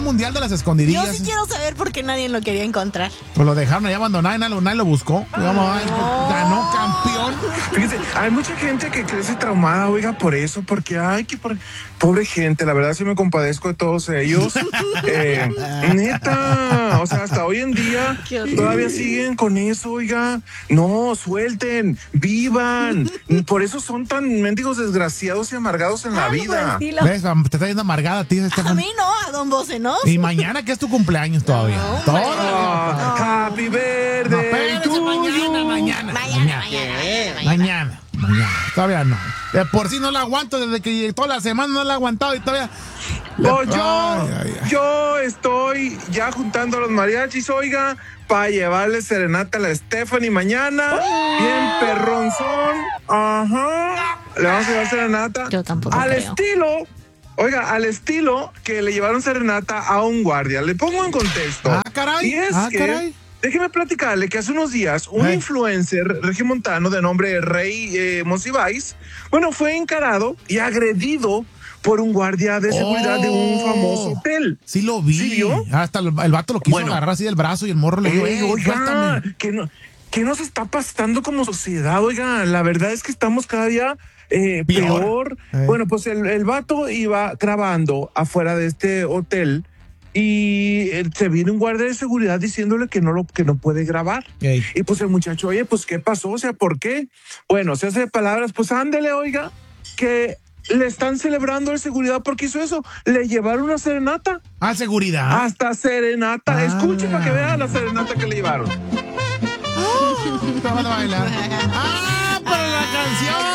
mundial de las escondidillas. Yo sí quiero saber por qué nadie lo quería encontrar. Pues lo dejaron ahí abandonado y nadie lo buscó. Ganó campeón. Fíjese, hay mucha gente que crece traumada, oiga, por eso, porque, pobre gente, la verdad sí me compadezco de todos ellos. Neta, o sea, hasta hoy en día todavía siguen con eso, oiga. No, suelten, vivan. Por eso son tan mendigos desgraciados y amargados en la vida. ¿Ves? Te está yendo amargada a ti, Estefan. A mí no, a don Bose, ¿no? Y mañana que es tu cumpleaños todavía. Happy birthday to you. Mañana. Todavía no. De por sí no la aguanto desde que llegué toda la semana, no la he aguantado y todavía. Yo estoy ya juntando a los mariachis, oiga, para llevarle serenata a la Stephanie mañana. Bien perronzón. Ajá. Le vamos a llevar serenata. Yo tampoco al creo. estilo que le llevaron serenata a un guardia. Le pongo en contexto. Caray. Y es que déjeme platicarle que hace unos días un influencer regiomontano de nombre Rey Monsiváis, fue encarado y agredido por un guardia de seguridad de un famoso hotel. Sí lo vi. ¿Sí vio? Hasta el vato lo quiso agarrar así del brazo y el morro le dijo, oiga, ¿qué nos está pasando como sociedad? Oiga, la verdad es que estamos cada día peor. Bueno, pues el vato iba grabando afuera de este hotel y se viene un guardia de seguridad diciéndole que no puede grabar. Y pues el muchacho, oye, pues ¿qué pasó? O sea, ¿por qué? Bueno, se hace de palabras, pues ándele, oiga, que le están celebrando el seguridad porque hizo eso. Le llevaron una serenata. ¿Seguridad? Hasta serenata. Escuche para que vea la serenata que le llevaron. Vamos a bailar.